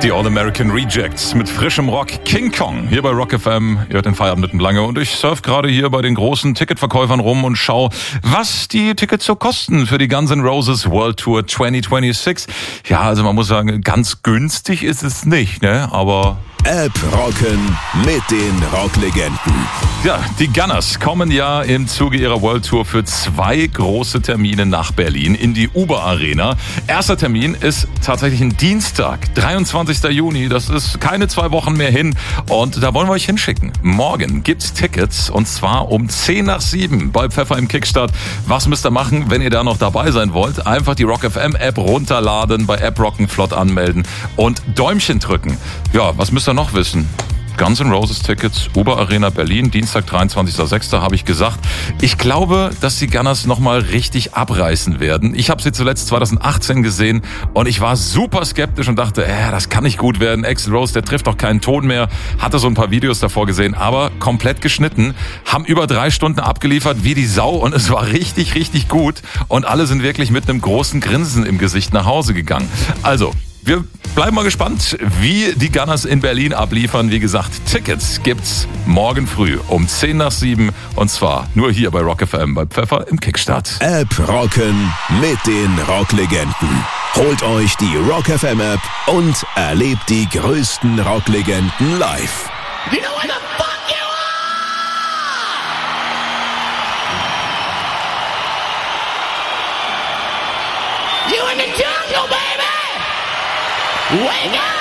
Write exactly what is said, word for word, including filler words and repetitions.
Die All-American Rejects mit frischem Rock, King Kong, hier bei Rock F M. Ihr hört den Feierabend mitten Lange und ich surf gerade hier bei den großen Ticketverkäufern rum und schau, was die Tickets so kosten für die Guns N' Roses World Tour zwanzig sechsundzwanzig. Ja, also man muss sagen, ganz günstig ist es nicht, ne? Aber App rocken mit den Rocklegenden. ja, die Gunners kommen ja im Zuge ihrer World Tour für zwei große Termine nach Berlin in die Uber Arena. Erster Termin ist tatsächlich ein Dienstag, dreiundzwanzigster Juni. Das ist keine zwei Wochen mehr hin und da wollen wir euch hinschicken. Morgen gibt's Tickets und zwar um zehn nach sieben bei Pfeffer im Kickstart. Was müsst ihr machen, wenn ihr da noch dabei sein wollt? Einfach die Rock F M App runterladen, bei App Rocken flott anmelden und Däumchen drücken. Ja, was müsst ihr noch wissen? Guns N' Roses Tickets, Uber Arena Berlin, Dienstag, dreiundzwanzigster sechster habe ich gesagt. Ich glaube, dass die Gunners nochmal richtig abreißen werden. Ich habe sie zuletzt zweitausendachtzehn gesehen und ich war super skeptisch und dachte, äh, das kann nicht gut werden. Axl Rose, der trifft doch keinen Ton mehr. Hatte so ein paar Videos davor gesehen, aber komplett geschnitten. Haben über drei Stunden abgeliefert wie die Sau und es war richtig, richtig gut. Und alle sind wirklich mit einem großen Grinsen im Gesicht nach Hause gegangen. Also, wir bleiben mal gespannt, wie die Gunners in Berlin abliefern. Wie gesagt, Tickets gibt's morgen früh um zehn nach sieben und zwar nur hier bei Rock F M bei Pfeffer im Kickstart. App rocken mit den Rocklegenden. Holt euch die Rock F M App und erlebt die größten Rocklegenden live. You know where the fuck you are? You in the jungle, baby! Wake up!